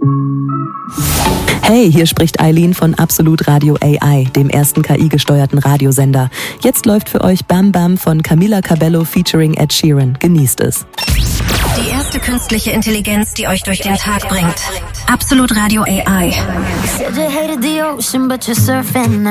Hey, hier spricht Eileen von Absolut Radio AI, dem ersten KI-gesteuerten Radiosender. Jetzt läuft für euch Bam Bam von Camila Cabello featuring Ed Sheeran. Genießt es. Die erste künstliche Intelligenz, die euch durch den Tag bringt. Absolut Radio AI.